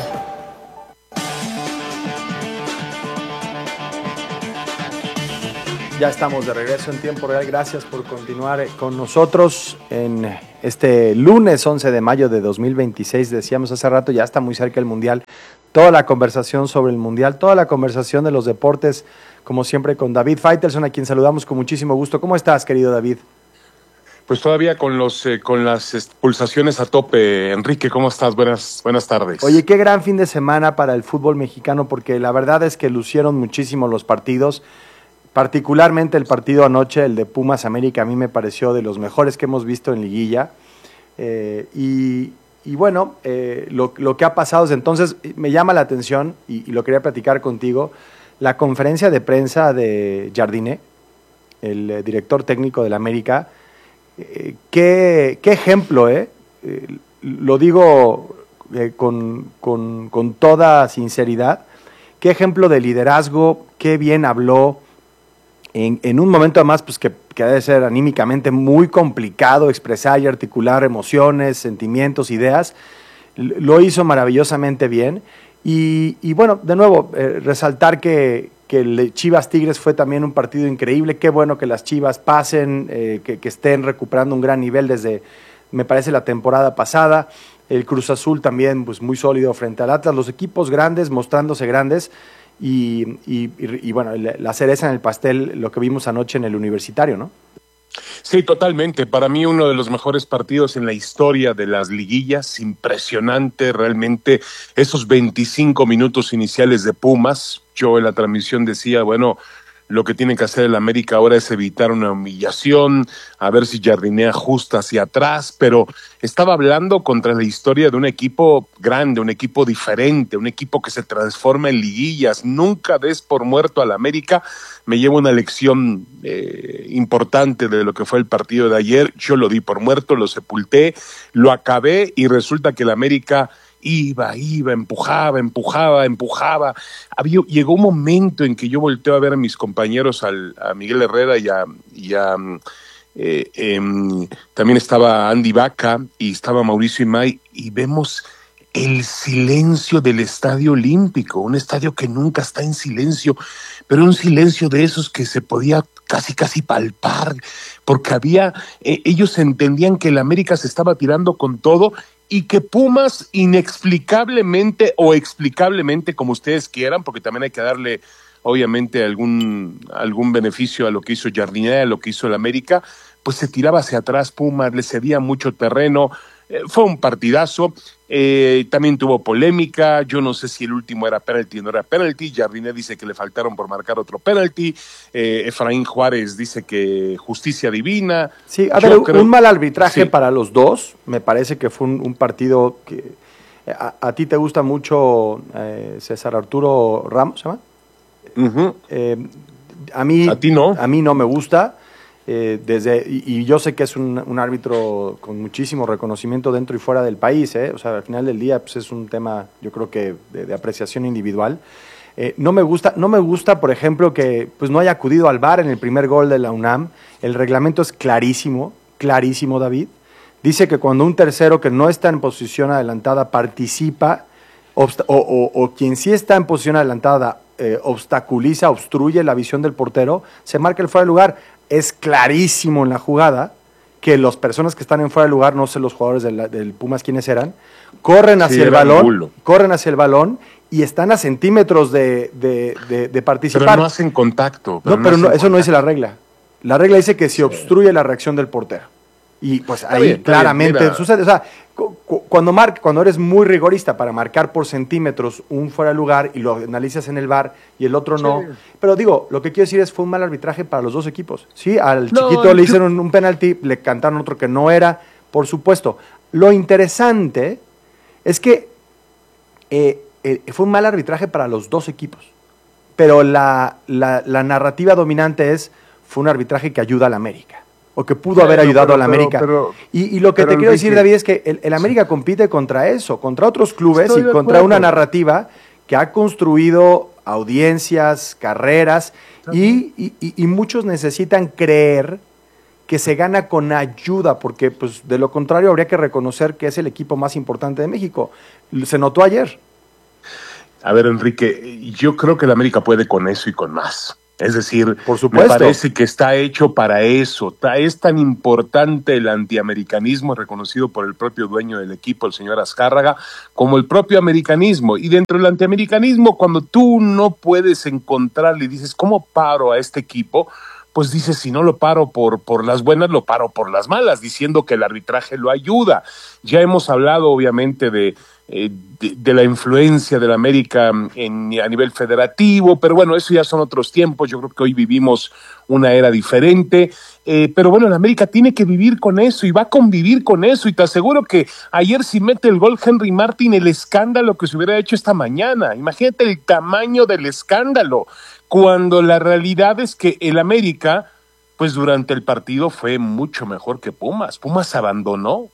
Ya estamos de regreso en tiempo real. Gracias por continuar con nosotros en este lunes 11 de mayo de 2026. Decíamos hace rato, ya está muy cerca el Mundial. Toda la conversación sobre el Mundial, toda la conversación de los deportes, como siempre con David Faitelson, a quien saludamos con muchísimo gusto. ¿Cómo estás, querido David? Pues todavía con las pulsaciones a tope. Enrique, ¿cómo estás? Buenas tardes. Oye, qué gran fin de semana para el fútbol mexicano, porque la verdad es que lucieron muchísimo los partidos. Particularmente el partido anoche, el de Pumas América, a mí me pareció de los mejores que hemos visto en liguilla. Y bueno, lo que ha pasado desde entonces me llama la atención, y lo quería platicar contigo, la conferencia de prensa de Jardiné, el director técnico del América. Qué ejemplo, lo digo con toda sinceridad, qué ejemplo de liderazgo, qué bien habló. En un momento además pues que debe ser anímicamente muy complicado expresar y articular emociones, sentimientos, ideas, lo hizo maravillosamente bien. Y bueno, de nuevo, resaltar que el Chivas Tigres fue también un partido increíble. Qué bueno que las Chivas pasen, que estén recuperando un gran nivel desde, me parece, la temporada pasada. El Cruz Azul también pues muy sólido frente al Atlas. Los equipos grandes mostrándose grandes. Y bueno, la cereza en el pastel, lo que vimos anoche en el Universitario, ¿no? Sí, totalmente. Para mí uno de los mejores partidos en la historia de las liguillas. Impresionante realmente esos 25 minutos iniciales de Pumas. Yo en la transmisión decía, bueno, lo que tiene que hacer el América ahora es evitar una humillación, a ver si Jardiné ajusta hacia atrás, pero estaba hablando contra la historia de un equipo grande, un equipo diferente, un equipo que se transforma en liguillas. Nunca des por muerto al América. Me llevo una lección importante de lo que fue el partido de ayer. Yo lo di por muerto, lo sepulté, lo acabé y resulta que el América iba, empujaba. Llegó un momento en que yo volteo a ver a mis compañeros, a Miguel Herrera también estaba Andy Vaca y estaba Mauricio Imay, y vemos el silencio del Estadio Olímpico, un estadio que nunca está en silencio, pero un silencio de esos que se podía casi palpar, porque ellos entendían que el América se estaba tirando con todo, y que Pumas inexplicablemente o explicablemente, como ustedes quieran, porque también hay que darle obviamente algún beneficio a lo que hizo Jardiné, a lo que hizo el América, pues se tiraba hacia atrás Pumas, le cedía mucho terreno. Fue un partidazo, también tuvo polémica. Yo no sé si el último era penalti o no era penalti. Jardiné dice que le faltaron por marcar otro penalti. Efraín Juárez dice que justicia divina. Sí, un mal arbitraje para los dos. Me parece que fue un partido que a ti te gusta mucho. César Arturo Ramos, ¿se llama? Uh-huh. A mí no. A mí no me gusta. Y yo sé que es un árbitro con muchísimo reconocimiento dentro y fuera del país, o sea, al final del día pues es un tema, yo creo que de apreciación individual. No me gusta, por ejemplo, que pues no haya acudido al VAR en el primer gol de la UNAM. El reglamento es clarísimo, David. Dice que cuando un tercero que no está en posición adelantada participa, o quien sí está en posición adelantada obstaculiza, obstruye la visión del portero, se marca el fuera de lugar. Es clarísimo en la jugada que las personas que están en fuera de lugar, no sé los jugadores del Pumas quiénes eran, corren hacia el balón y están a centímetros de participar. Pero no hacen contacto. Eso no dice la regla. La regla dice que si obstruye la reacción del portero. Y pues ahí claramente sucede. O sea, cuando eres muy rigorista para marcar por centímetros un fuera de lugar y lo analizas en el VAR y el otro no. Pero digo, lo que quiero decir es fue un mal arbitraje para los dos equipos. Sí, al chiquito le hicieron un penalti, le cantaron otro que no era, por supuesto. Lo interesante es que fue un mal arbitraje para los dos equipos. Pero la narrativa dominante fue un arbitraje que ayuda al América. O que pudo haber ayudado a la América. Y lo que te quiero decir, David, es que el América compite contra eso, contra otros clubes y contra una narrativa que ha construido audiencias, carreras, y muchos necesitan creer que se gana con ayuda, porque pues de lo contrario habría que reconocer que es el equipo más importante de México. Se notó ayer. A ver, Enrique, yo creo que el América puede con eso y con más. Es decir, por supuesto, me parece que está hecho para eso. Es tan importante el antiamericanismo reconocido por el propio dueño del equipo, el señor Azcárraga, como el propio americanismo. Y dentro del antiamericanismo, cuando tú no puedes encontrarle y dices, ¿cómo paro a este equipo? Pues dices, si no lo paro por las buenas, lo paro por las malas, diciendo que el arbitraje lo ayuda. Ya hemos hablado, obviamente, de la influencia del América a nivel federativo, pero bueno, eso ya son otros tiempos. Yo creo que hoy vivimos una era diferente, pero bueno, el América tiene que vivir con eso y va a convivir con eso, y te aseguro que ayer si mete el gol Henry Martin, el escándalo que se hubiera hecho esta mañana, imagínate el tamaño del escándalo, cuando la realidad es que el América, pues durante el partido fue mucho mejor que Pumas. Pumas se abandonó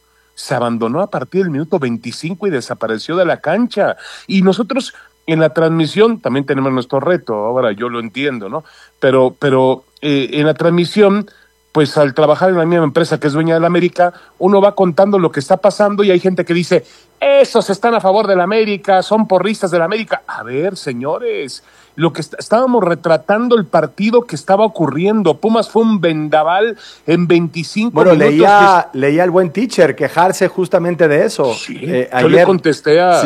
a partir del minuto 25 y desapareció de la cancha. Y nosotros en la transmisión también tenemos nuestro reto, ahora yo lo entiendo, ¿no? Pero en la transmisión, pues al trabajar en la misma empresa que es dueña del América, uno va contando lo que está pasando y hay gente que dice, esos están a favor del América, son porristas del América. A ver, señores, lo que estábamos retratando el partido que estaba ocurriendo. Pumas fue un vendaval en 25 minutos. Bueno, leía al buen teacher quejarse justamente de eso. Sí, yo le contesté a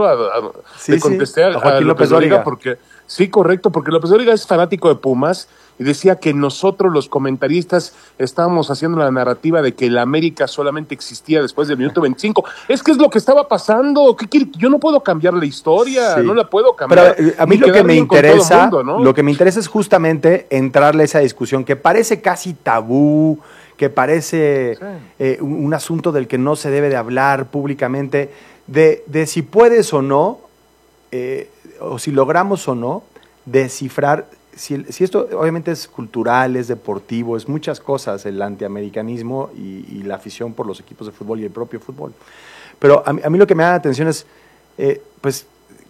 Joaquín López Dóriga porque sí, correcto, porque López Dóriga es fanático de Pumas y decía que nosotros los comentaristas estábamos haciendo la narrativa de que el América solamente existía después del minuto 25. Es que es lo que estaba pasando. ¿Qué quiere? Yo no puedo cambiar la historia, no la puedo cambiar. Pero a mí lo que me interesa, lo que me interesa es justamente entrarle a esa discusión que parece casi tabú, que parece un asunto del que no se debe de hablar públicamente, de si puedes o no, o si logramos o no, descifrar. Si esto obviamente es cultural, es deportivo, es muchas cosas, el antiamericanismo y la afición por los equipos de fútbol y el propio fútbol. Pero a mí lo que me da la atención es pues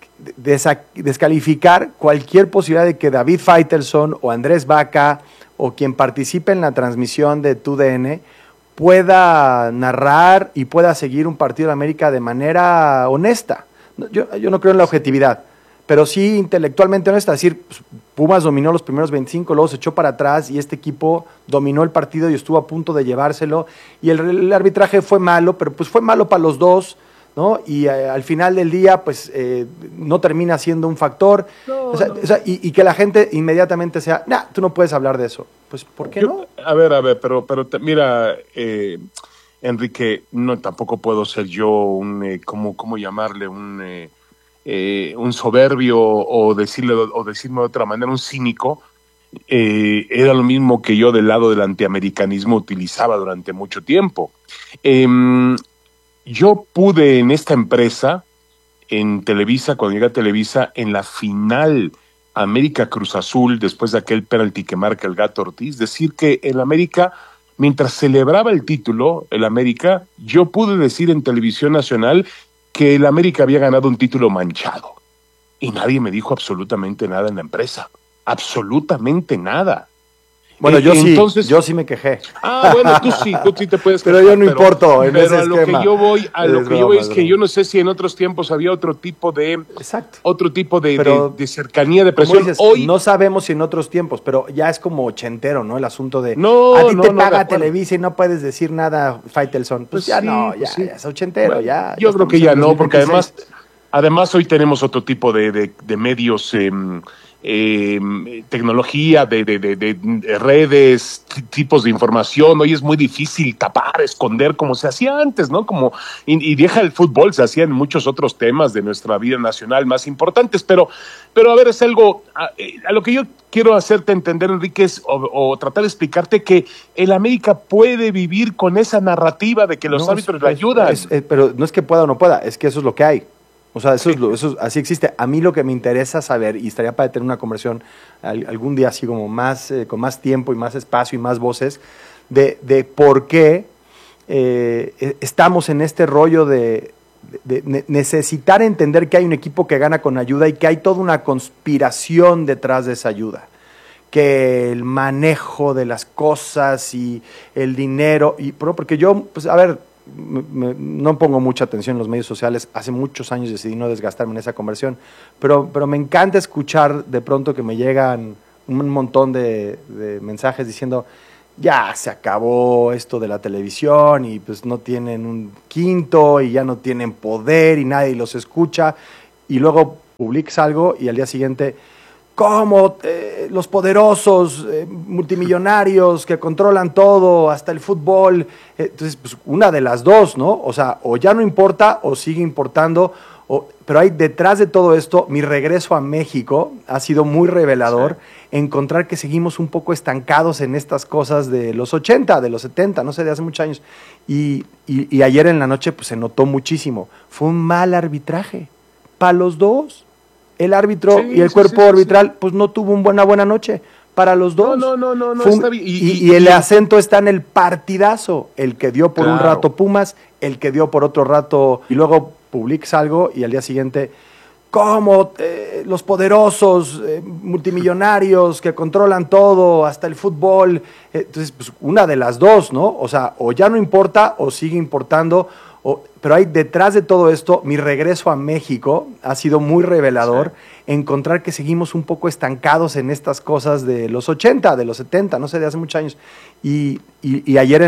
descalificar cualquier posibilidad de que David Faitelson o Andrés Vaca o quien participe en la transmisión de TUDN pueda narrar y pueda seguir un partido de América de manera honesta. Yo no creo en la objetividad, pero sí intelectualmente honesta. Es decir, Pumas dominó los primeros 25, luego se echó para atrás y este equipo dominó el partido y estuvo a punto de llevárselo. Y el arbitraje fue malo, pero pues fue malo para los dos, ¿no? Y al final del día, pues no termina siendo un factor. Y que la gente inmediatamente sea, tú no puedes hablar de eso. Pues, ¿por qué no? A ver, pero mira, Enrique, no tampoco puedo ser yo un, ¿cómo llamarle? Un soberbio o decirme de otra manera, un cínico. Era lo mismo que yo del lado del antiamericanismo utilizaba durante mucho tiempo. Yo pude en esta empresa, en Televisa, cuando llegué a Televisa, en la final América Cruz Azul, después de aquel penalti que marca el Gato Ortiz, decir que el América, mientras celebraba el título, el América, yo pude decir en Televisión Nacional que el América había ganado un título manchado. Y nadie me dijo absolutamente nada en la empresa. Absolutamente nada. Bueno, yo sí me quejé. Bueno, tú sí te puedes quejar. Pero yo no importo en ese esquema. Pero a lo que yo voy es que yo no sé si en otros tiempos había otro tipo de cercanía, de presión. Dices, hoy no sabemos si en otros tiempos, pero ya es como ochentero, ¿no? El asunto de a ti te paga Televisa y no puedes decir nada, Faitelson. Pues ya es ochentero, ya. Yo creo que ya no, porque además hoy tenemos otro tipo de medios tecnología, de redes, tipos de información. Hoy es muy difícil tapar, esconder, como se hacía antes, ¿no? Y deja el fútbol, se hacían muchos otros temas de nuestra vida nacional más importantes, pero a ver, es algo, a lo que yo quiero hacerte entender, Enrique, o tratar de explicarte que el América puede vivir con esa narrativa de que los árbitros le ayudan. Pero no es que pueda o no pueda, es que eso es lo que hay. O sea, así existe. A mí lo que me interesa saber, y estaría para tener una conversación algún día así como más, con más tiempo y más espacio y más voces, de por qué estamos en este rollo de necesitar entender que hay un equipo que gana con ayuda y que hay toda una conspiración detrás de esa ayuda. Que el manejo de las cosas y el dinero, porque yo, pues a ver, no pongo mucha atención en los medios sociales, hace muchos años decidí no desgastarme en esa conversión, pero me encanta escuchar de pronto que me llegan un montón de mensajes diciendo, ya se acabó esto de la televisión y pues no tienen un quinto y ya no tienen poder y nadie los escucha, y luego publicas algo y al día siguiente, ¿cómo los poderosos multimillonarios que controlan todo, hasta el fútbol? Entonces, pues una de las dos, ¿no? O sea, o ya no importa o sigue importando, pero hay detrás de todo esto, mi regreso a México ha sido muy revelador, encontrar que seguimos un poco estancados en estas cosas de los 80, de los 70, no sé, de hace muchos años. Y ayer en la noche pues se notó muchísimo. Fue un mal arbitraje para los dos. El árbitro y el cuerpo arbitral pues no tuvo una buena noche para los dos. No, está bien. Y el acento está en el partidazo, el que dio por un rato Pumas, el que dio por otro rato, y luego publicas algo y al día siguiente, ¿cómo los poderosos multimillonarios que controlan todo, hasta el fútbol? Entonces, pues una de las dos, ¿no? O sea, o ya no importa o sigue importando. Pero hay detrás de todo esto, mi regreso a México ha sido muy revelador, encontrar que seguimos un poco estancados en estas cosas de los 80, de los 70, no sé, de hace muchos años. Y ayer